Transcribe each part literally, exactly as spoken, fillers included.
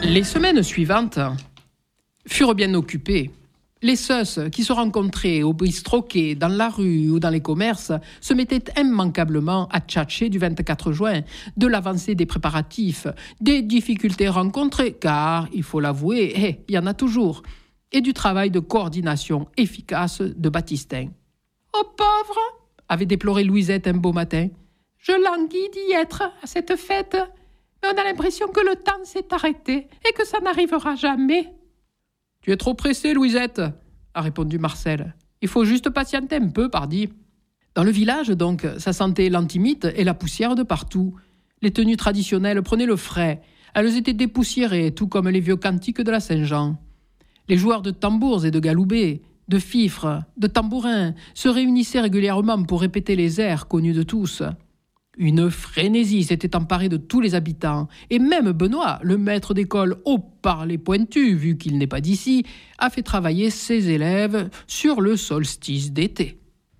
Les semaines suivantes furent bien occupées. Les seuss qui se rencontraient au bistroquet, dans la rue ou dans les commerces se mettaient immanquablement à tchatcher du vingt-quatre juin, de l'avancée des préparatifs, des difficultés rencontrées, car, il faut l'avouer, eh, il y en a toujours, et du travail de coordination efficace de Baptistin. « Oh pauvre !» avait déploré Louisette un beau matin. « Je languis d'y être à cette fête, mais on a l'impression que le temps s'est arrêté et que ça n'arrivera jamais. » « Tu es trop pressée, Louisette, » a répondu Marcel. « Il faut juste patienter un peu, pardi. » Dans le village, donc, ça sentait l'antimite et la poussière de partout. Les tenues traditionnelles prenaient le frais. Elles étaient dépoussiérées, tout comme les vieux cantiques de la Saint-Jean. Les joueurs de tambours et de galoubets, de fifres, de tambourins se réunissaient régulièrement pour répéter les airs connus de tous. Une frénésie s'était emparée de tous les habitants, et même Benoît, le maître d'école au parler pointu, vu qu'il n'est pas d'ici, a fait travailler ses élèves sur le solstice d'été.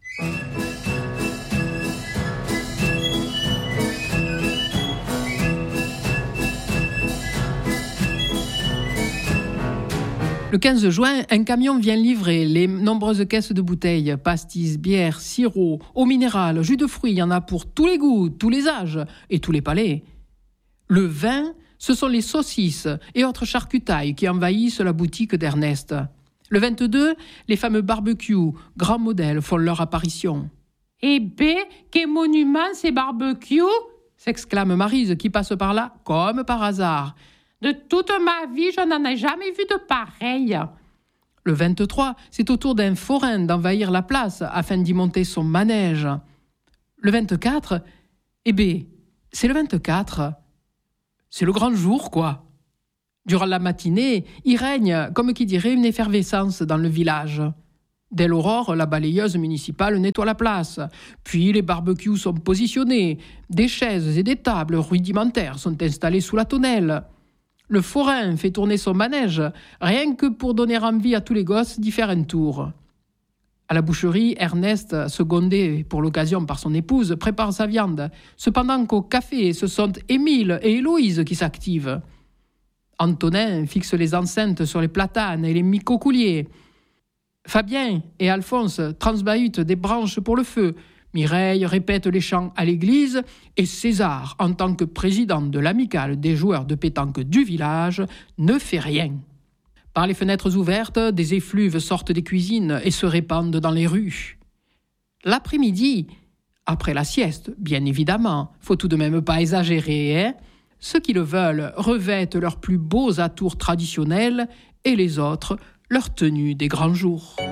Le quinze juin, un camion vient livrer les nombreuses caisses de bouteilles, pastis, bières, sirop, eau minérale, jus de fruits, il y en a pour tous les goûts, tous les âges et tous les palais. Le vin, ce sont les saucisses et autres charcutailles qui envahissent la boutique d'Ernest. Le vingt-deux, les fameux barbecues, grands modèles, font leur apparition. « Eh ben, quel monument ces barbecues !» s'exclame Maryse qui passe par là comme par hasard. De toute ma vie, je n'en ai jamais vu de pareil. Le vingt-trois, c'est au tour d'un forain d'envahir la place afin d'y monter son manège. Le vingt-quatre, eh bien, c'est le vingt-quatre. C'est le grand jour, quoi. Durant la matinée, il règne, comme qui dirait, une effervescence dans le village. Dès l'aurore, la balayeuse municipale nettoie la place. Puis les barbecues sont positionnés. Des chaises et des tables rudimentaires sont installées sous la tonnelle. Le forain fait tourner son manège, rien que pour donner envie à tous les gosses d'y faire un tour. À la boucherie, Ernest, secondé pour l'occasion par son épouse, prépare sa viande, cependant qu'au café, ce sont Émile et Héloïse qui s'activent. Antonin fixe les enceintes sur les platanes et les micocouliers. Fabien et Alphonse transbahutent des branches pour le feu. Mireille répète les chants à l'église et César, en tant que président de l'amicale des joueurs de pétanque du village, ne fait rien. Par les fenêtres ouvertes, des effluves sortent des cuisines et se répandent dans les rues. L'après-midi, après la sieste, bien évidemment, faut tout de même pas exagérer, hein, ceux qui le veulent revêtent leurs plus beaux atours traditionnels et les autres leur tenue des grands jours.